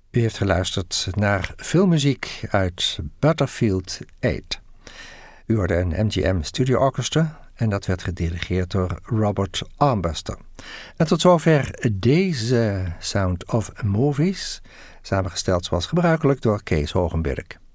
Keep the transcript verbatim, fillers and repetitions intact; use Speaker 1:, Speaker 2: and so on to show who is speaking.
Speaker 1: U heeft geluisterd naar filmmuziek uit Butterfield acht. U hoorde een M G M Studio Orchestra en dat werd gedirigeerd door Robert Armbruster. En tot zover deze Sound of Movies, samengesteld zoals gebruikelijk door Kees Hogenberg.